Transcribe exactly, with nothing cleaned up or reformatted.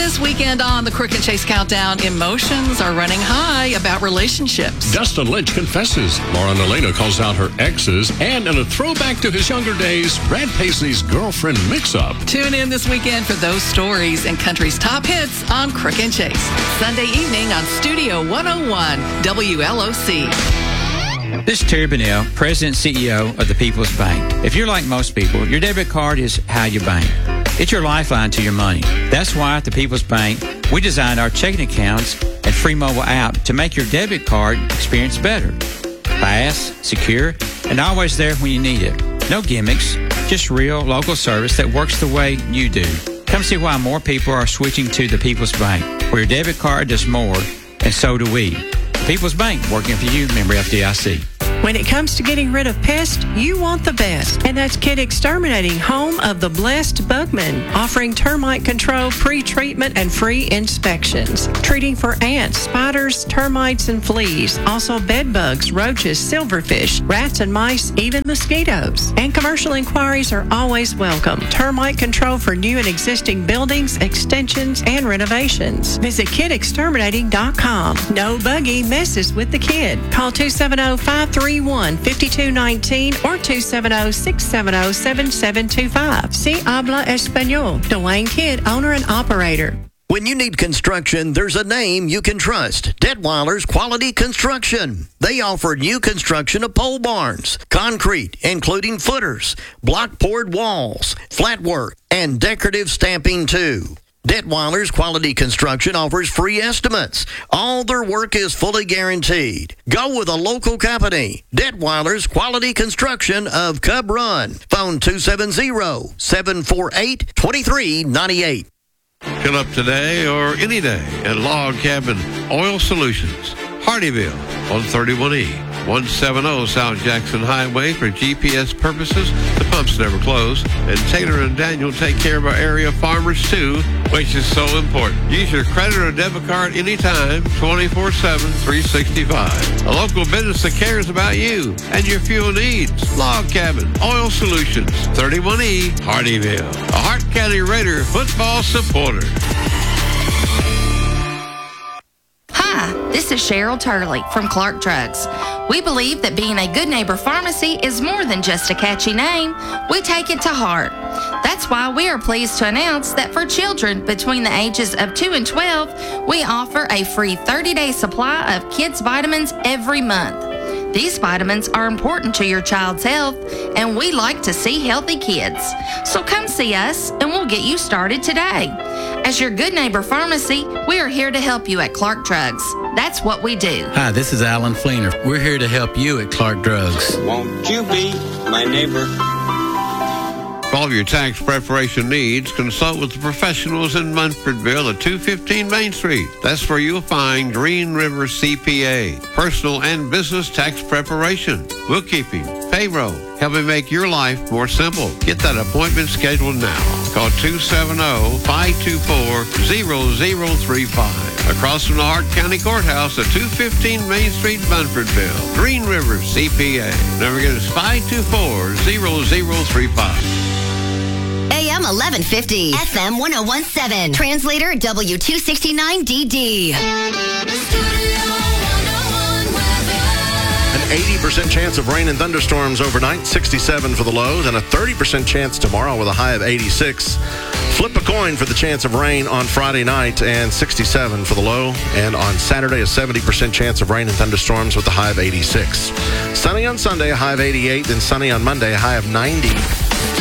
This weekend on the Crook and Chase Countdown, emotions are running high about relationships. Dustin Lynch confesses. Lauren Elena calls out her exes. And in a throwback to his younger days, Brad Paisley's girlfriend mix-up. Tune in this weekend for those stories and country's top hits on Crook and Chase. Sunday evening on Studio one oh one, W L O C. This is Terry Bennell, President and C E O of the People's Bank. If you're like most people, your debit card is how you bank. It's your lifeline to your money. That's why at the People's Bank, we designed our checking accounts and free mobile app to make your debit card experience better. Fast, secure, and always there when you need it. No gimmicks, just real local service that works the way you do. Come see why more people are switching to the People's Bank, where your debit card does more, and so do we. The People's Bank, working for you, member F D I C. When it comes to getting rid of pests, you want the best. And that's Kid Exterminating, home of the Blessed Bugman, offering termite control, pre-treatment, and free inspections. Treating for ants, spiders, termites, and fleas. Also bed bugs, roaches, silverfish, rats and mice, even mosquitoes. And commercial inquiries are always welcome. Termite control for new and existing buildings, extensions, and renovations. Visit kid exterminating dot com. No buggy messes with the kid. Call two seven zero, five three one, five two one nine or two seven zero, six seven zero, seven seven two five. Si habla español. Dwayne Kidd, owner and operator. When you need construction, there's a name you can trust. Detweiler's Quality Construction. They offer new construction of pole barns, concrete, including footers, block poured walls, flat work, and decorative stamping too. Detweiler's Quality Construction offers free estimates. All their work is fully guaranteed. Go with a local company. Detweiler's Quality Construction of Cub Run. Phone two seven zero, seven four eight, two three nine eight. Fill up today or any day at Log Cabin Oil Solutions, Hardyville on thirty-one E. one seventy South Jackson Highway. For G P S purposes, the pumps never close. And Taylor and Daniel take care of our area farmers too, which is so important. Use your credit or debit card anytime, twenty-four seven, three sixty-five. A local business that cares about you and your fuel needs. Log Cabin Oil Solutions, thirty-one E, Hardyville. A Hart County Raider football supporter. Hi, this is Cheryl Turley from Clark Drugs. We believe that being a Good Neighbor Pharmacy is more than just a catchy name. We take it to heart. That's why we are pleased to announce that for children between the ages of two and twelve, we offer a free thirty-day supply of kids' vitamins every month. These vitamins are important to your child's health, and we like to see healthy kids. So come see us, and we'll get you started today. As your Good Neighbor Pharmacy, we are here to help you at Clark Drugs. That's what we do. Hi, this is Alan Fleener. We're here to help you at Clark Drugs. Won't you be my neighbor? For all of your tax preparation needs, consult with the professionals in Munfordville at two fifteen Main Street. That's where you'll find Green River C P A, personal and business tax preparation, bookkeeping, payroll, helping make your life more simple. Get that appointment scheduled now. Call two seven zero, five two four, zero zero three five. Across from the Hart County Courthouse at two fifteen Main Street, Munfordville. Green River C P A. Never get us five two four, zero zero three five. A M eleven fifty, F M one oh one point seven, translator W two sixty-nine D D. An eighty percent chance of rain and thunderstorms overnight, sixty-seven for the lows, and a thirty percent chance tomorrow with a high of eighty-six. Flip a coin for the chance of rain on Friday night, and sixty-seven for the low. And on Saturday, a seventy percent chance of rain and thunderstorms with a high of eighty-six. Sunny on Sunday, a high of eighty-eight, then sunny on Monday, a high of ninety.